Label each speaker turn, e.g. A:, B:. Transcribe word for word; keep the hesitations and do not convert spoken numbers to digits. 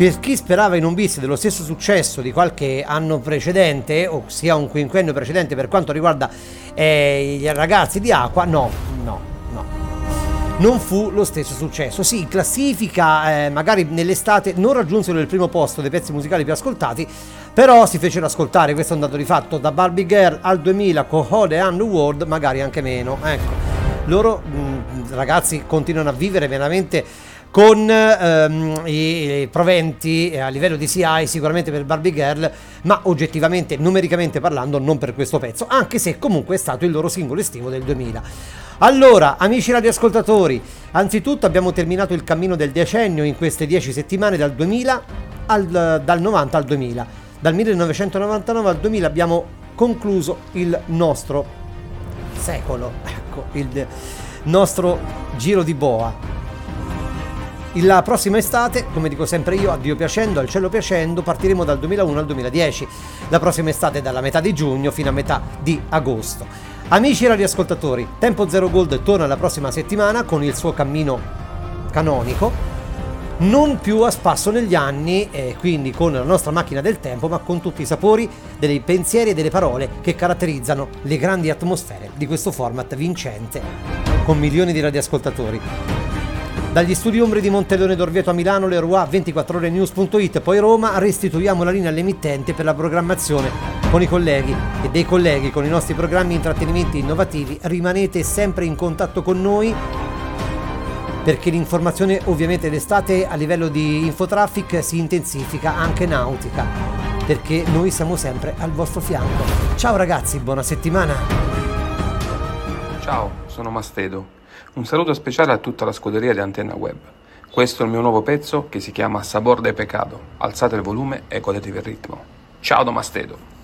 A: Per chi sperava in un bis dello stesso successo di qualche anno precedente, ossia un quinquennio precedente per quanto riguarda eh, i ragazzi di Aqua, no, no, no. Non fu lo stesso successo. Sì, in classifica, eh, magari nell'estate non raggiunsero il primo posto dei pezzi musicali più ascoltati, però si fecero ascoltare, questo è un dato di fatto, da Barbie Girl al duemila con Hole and the World, magari anche meno. Ecco, loro mh, ragazzi continuano a vivere veramente con ehm, i proventi a livello di C I sicuramente per Barbie Girl, ma oggettivamente, numericamente parlando, non per questo pezzo, anche se comunque è stato il loro singolo estivo del duemila. Allora, amici radioascoltatori, anzitutto abbiamo terminato il cammino del decennio in queste dieci settimane dal duemila al, dal novanta al duemila. Dal millenovecentonovantanove al duemila abbiamo concluso il nostro secolo, ecco, il nostro giro di boa. La prossima estate, come dico sempre io, a Dio piacendo, al cielo piacendo, partiremo dal duemilauno al duemiladieci. La prossima estate dalla metà di giugno fino a metà di agosto. Amici radioascoltatori, Tempo Zero Gold torna la prossima settimana con il suo cammino canonico, non più a spasso negli anni, e quindi con la nostra macchina del tempo, ma con tutti i sapori dei pensieri e delle parole che caratterizzano le grandi atmosfere di questo format vincente con milioni di radioascoltatori. Dagli studi Ombri di Monteleone d'Orvieto a Milano, Leroy, ventiquattro ore news punto it, poi Roma, restituiamo la linea all'emittente per la programmazione con i colleghi e dei colleghi con i nostri programmi e intrattenimenti innovativi. Rimanete sempre in contatto con noi, perché l'informazione ovviamente d'estate a livello di infotraffic si intensifica, anche nautica, perché noi siamo sempre al vostro fianco. Ciao ragazzi, buona settimana.
B: Ciao, sono Mastedo. Un saluto speciale a tutta la scuderia di Antenna Web. Questo è il mio nuovo pezzo che si chiama Sabor de Pecado. Alzate il volume e godetevi il ritmo. Ciao da Mastedo.